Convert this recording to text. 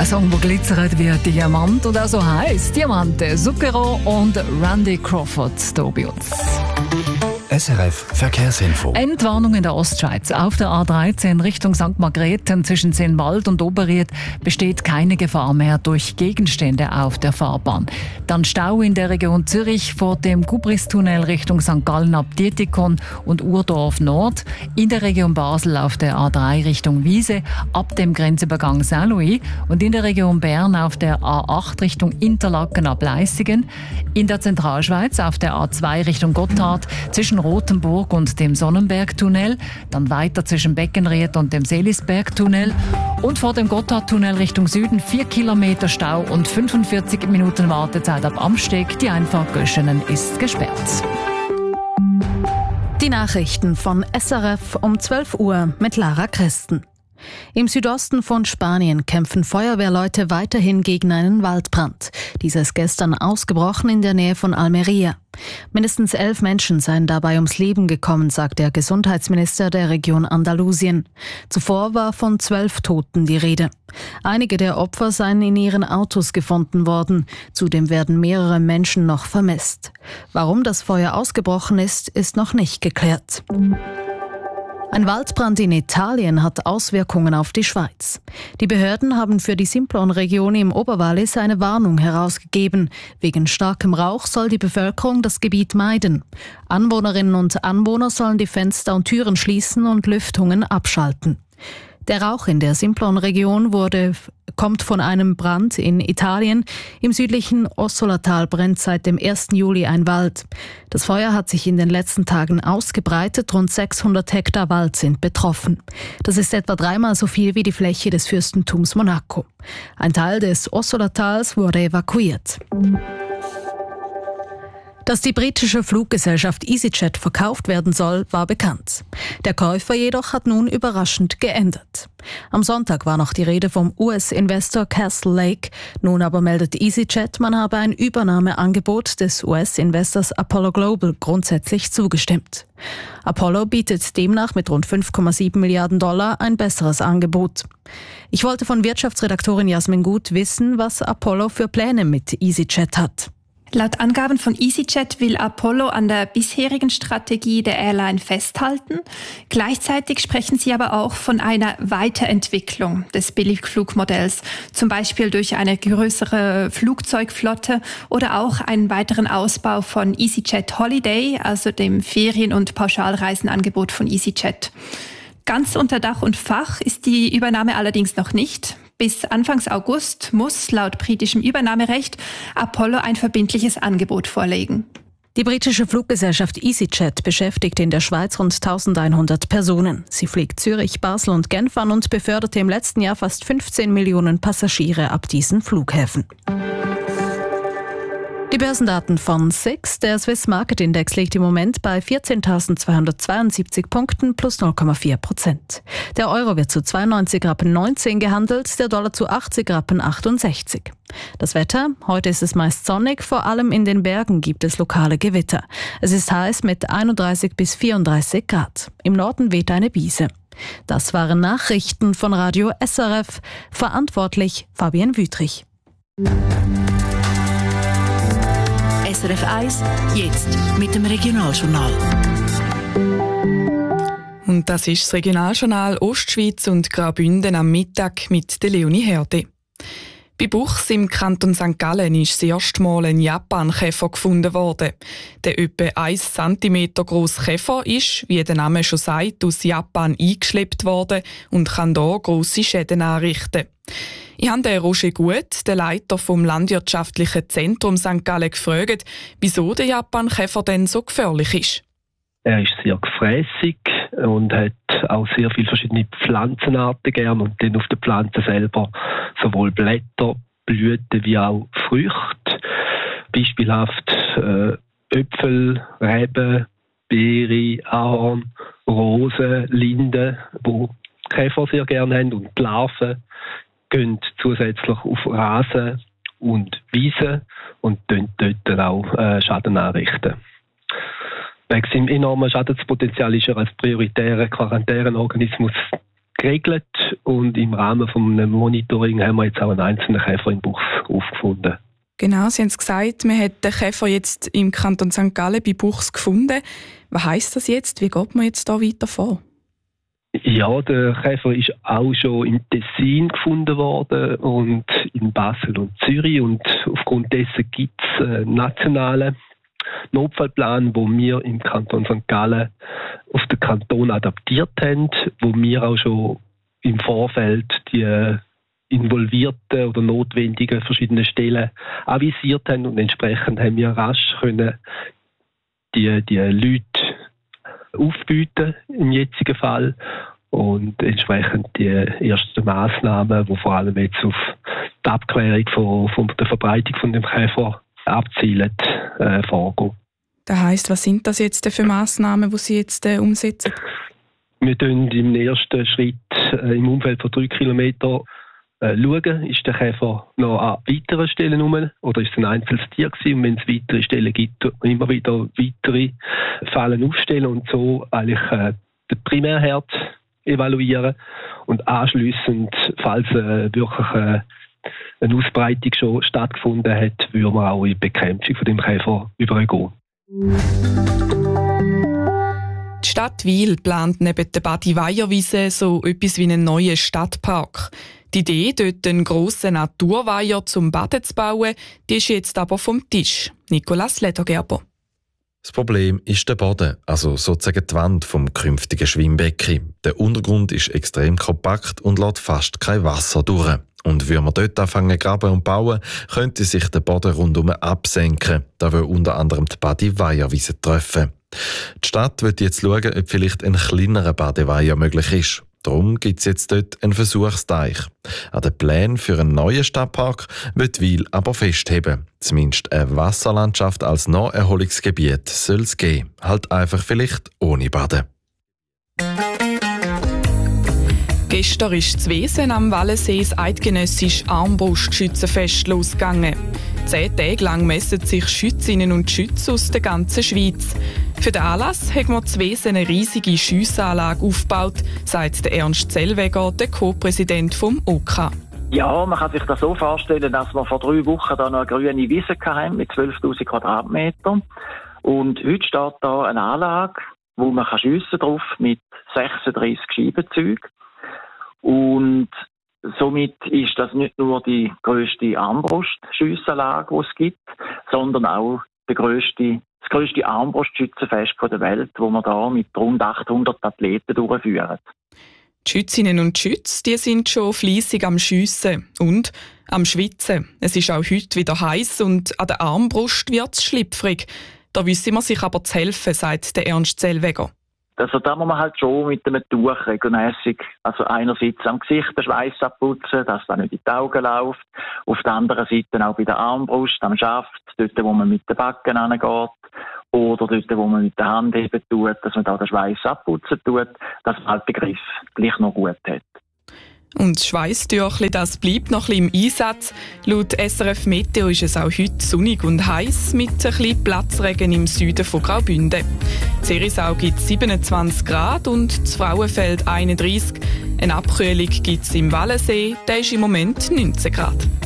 Ein Song, der glitzert wie Diamant und auch so heisst. Diamante, Zucchero und Randy Crawford hier bei uns. SRF Verkehrsinfo. Endwarnung in der Ostschweiz. Auf der A13 Richtung St. Margrethen zwischen Sennwald und Oberried besteht keine Gefahr mehr durch Gegenstände auf der Fahrbahn. Dann Stau in der Region Zürich vor dem Gubristunnel Richtung St. Gallen ab Dietikon und Urdorf Nord. In der Region Basel auf der A3 Richtung Wiese ab dem Grenzübergang Saint-Louis und in der Region Bern auf der A8 Richtung Interlaken ab Leissigen. In der Zentralschweiz auf der A2 Richtung Gotthard zwischen Rothenburg und dem Sonnenbergtunnel, dann weiter zwischen Beckenried und dem Seelisbergtunnel und vor dem Gotthardtunnel Richtung Süden 4 Kilometer Stau und 45 Minuten Wartezeit ab Amsteg. Die Einfahrt Göschenen ist gesperrt. Die Nachrichten von SRF um 12 Uhr mit Lara Christen. Im Südosten von Spanien kämpfen Feuerwehrleute weiterhin gegen einen Waldbrand. Dieser ist gestern ausgebrochen in der Nähe von Almería. Mindestens 11 Menschen seien dabei ums Leben gekommen, sagt der Gesundheitsminister der Region Andalusien. Zuvor war von 12 Toten die Rede. Einige der Opfer seien in ihren Autos gefunden worden. Zudem werden mehrere Menschen noch vermisst. Warum das Feuer ausgebrochen ist, ist noch nicht geklärt. Ein Waldbrand in Italien hat Auswirkungen auf die Schweiz. Die Behörden haben für die Simplon-Region im Oberwallis eine Warnung herausgegeben. Wegen starkem Rauch soll die Bevölkerung das Gebiet meiden. Anwohnerinnen und Anwohner sollen die Fenster und Türen schließen und Lüftungen abschalten. Der Rauch in der Simplon-Region kommt von einem Brand in Italien. Im südlichen Ossolatal brennt seit dem 1. Juli ein Wald. Das Feuer hat sich in den letzten Tagen ausgebreitet. Rund 600 Hektar Wald sind betroffen. Das ist etwa 3-mal so viel wie die Fläche des Fürstentums Monaco. Ein Teil des Ossolatals wurde evakuiert. Dass die britische Fluggesellschaft EasyJet verkauft werden soll, war bekannt. Der Käufer jedoch hat nun überraschend geändert. Am Sonntag war noch die Rede vom US-Investor Castle Lake. Nun aber meldet EasyJet, man habe ein Übernahmeangebot des US-Investors Apollo Global grundsätzlich zugestimmt. Apollo bietet demnach mit rund 5,7 Milliarden Dollar ein besseres Angebot. Ich wollte von Wirtschaftsredaktorin Jasmin Gut wissen, was Apollo für Pläne mit EasyJet hat. Laut Angaben von EasyJet will Apollo an der bisherigen Strategie der Airline festhalten. Gleichzeitig sprechen sie aber auch von einer Weiterentwicklung des Billigflugmodells, zum Beispiel durch eine größere Flugzeugflotte oder auch einen weiteren Ausbau von EasyJet Holiday, also dem Ferien- und Pauschalreisenangebot von EasyJet. Ganz unter Dach und Fach ist die Übernahme allerdings noch nicht. Bis Anfangs August muss laut britischem Übernahmerecht Apollo ein verbindliches Angebot vorlegen. Die britische Fluggesellschaft EasyJet beschäftigt in der Schweiz rund 1100 Personen. Sie fliegt Zürich, Basel und Genf an und beförderte im letzten Jahr fast 15 Millionen Passagiere ab diesen Flughäfen. Die Börsendaten von SIX. Der Swiss Market Index liegt im Moment bei 14.272 Punkten plus 0,4%. Der Euro wird zu 92,19 Rappen gehandelt, der Dollar zu 80,68 Rappen. Das Wetter? Heute ist es meist sonnig, vor allem in den Bergen gibt es lokale Gewitter. Es ist heiß mit 31 bis 34 Grad. Im Norden weht eine Brise. Das waren Nachrichten von Radio SRF. Verantwortlich Fabian Wüthrich. SRF 1, jetzt mit dem Regionaljournal. Und das ist das Regionaljournal Ostschweiz und Graubünden am Mittag mit der Leonie Herde. Bei Buchs im Kanton St. Gallen ist das erste Mal ein Japankäfer gefunden worden. Der etwa 1 cm grosse Käfer ist, wie der Name schon sagt, aus Japan eingeschleppt worden und kann hier grosse Schäden anrichten. Ich habe den Roger Gut, den Leiter vom Landwirtschaftlichen Zentrum St. Gallen, gefragt, wieso der Japankäfer denn so gefährlich ist. Er ist sehr gefräßig und hat auch sehr viele verschiedene Pflanzenarten gern und dann auf der Pflanze selber sowohl Blätter, Blüten wie auch Früchte. Beispielhaft Äpfel, Reben, Beere, Ahorn, Rosen, Linden, wo Käfer sehr gerne haben, und die Larven gehen zusätzlich auf Rasen und Wiesen und dort auch Schaden anrichten. Wegen seinem enormen Schadenspotenzial ist er als prioritärer Quarantänenorganismus geregelt und im Rahmen von einem Monitoring haben wir jetzt auch einen einzelnen Käfer in Buchs aufgefunden. Genau, Sie haben es gesagt, man hat den Käfer jetzt im Kanton St. Gallen bei Buchs gefunden. Was heisst das jetzt? Wie geht man jetzt da weiter vor? Ja, der Käfer ist auch schon im Tessin gefunden worden und in Basel und Zürich. Und aufgrund dessen gibt es einen nationalen Notfallplan, wo wir im Kanton St. Gallen auf den Kanton adaptiert haben, wo wir auch schon im Vorfeld die involvierten oder notwendigen verschiedenen Stellen avisiert haben und entsprechend haben wir rasch können die Leute aufbieten im jetzigen Fall und entsprechend die ersten Massnahmen, die vor allem jetzt auf die Abklärung von der Verbreitung von dem Käfer abzielen, vorgehen. Das heisst, was sind das jetzt für Massnahmen, die Sie jetzt umsetzen? Wir schauen im ersten Schritt im Umfeld von 3 Kilometern schauen, ist der Käfer noch an weiteren Stellen rum oder ist es ein einzelnes Tier gewesen? Und wenn es weitere Stellen gibt, immer wieder weitere Fallen aufstellen und so eigentlich den Primärherd evaluieren und anschliessend, falls wirklich eine Ausbreitung schon stattgefunden hat, würden wir auch in die Bekämpfung von dem Käfer übergehen. Die Stadt Wil plant neben der Badi-Weiherwiese so etwas wie einen neuen Stadtpark. Die Idee, dort einen grossen Naturweiher zum Baden zu bauen, die ist jetzt aber vom Tisch. Nicolas Ledergerber. Das Problem ist der Boden, also sozusagen die Wand vom künftigen Schwimmbecken. Der Untergrund ist extrem kompakt und lässt fast kein Wasser durch. Und wenn wir dort anfangen graben und bauen, könnte sich der Boden rundum absenken. Da will unter anderem die Badi-Weiherwiese treffen. Die Stadt wird jetzt schauen, ob vielleicht ein kleinerer Badeweiher möglich ist. Darum gibt es jetzt dort einen Versuchsteich. An den Plänen für einen neuen Stadtpark wird Wil aber festheben. Zumindest eine Wasserlandschaft als Naherholungsgebiet soll es geben. Halt einfach vielleicht ohne Baden. Gestern ist zu Wesen am Wallensee das eidgenössische Armbrustschützenfest losgegangen. 10 Tage lang messen sich Schützinnen und Schützen aus der ganzen Schweiz. Für den Anlass haben wir zu Wesen eine riesige Schiessanlage aufgebaut, sagt der Ernst Zellweger, der Co-Präsident vom OK. Ja, man kann sich das so vorstellen, dass wir vor 3 Wochen da noch eine grüne Wiese hatten mit 12'000 Quadratmetern. Und heute steht da eine Anlage, wo man schiessen drauf mit 36 Scheibenzeugen. Und somit ist das nicht nur die grösste Armbrustschiessanlage, die es gibt, sondern auch das grösste Armbrustschützenfest der Welt, wo wir da mit rund 800 Athleten durchführen. Die Schützinnen und Schütze, die sind schon fleissig am Schiessen und am Schwitzen. Es ist auch heute wieder heiß und an der Armbrust wird es schlüpfrig. Da wissen wir sich aber zu helfen, sagt der Ernst Zellweger. Also da muss man halt schon mit einem Tuch regelmässig, also einerseits am Gesicht den Schweiß abputzen, dass da nicht in die Augen läuft. Auf der anderen Seite auch bei der Armbrust, am Schaft, dort wo man mit den Backen angeht. Oder dort wo man mit der Hand eben tut, dass man da den Schweiß abputzen tut, dass man halt den Griff gleich noch gut hat. Und das Schweisstüchli, das bleibt noch ein bisschen im Einsatz. Laut SRF Meteo ist es auch heute sonnig und heiß mit ein bisschen Platzregen im Süden von Graubünden. In Zerisau gibt es 27 Grad und in Frauenfeld 31. Eine Abkühlung gibt es im Wallensee, der ist im Moment 19 Grad.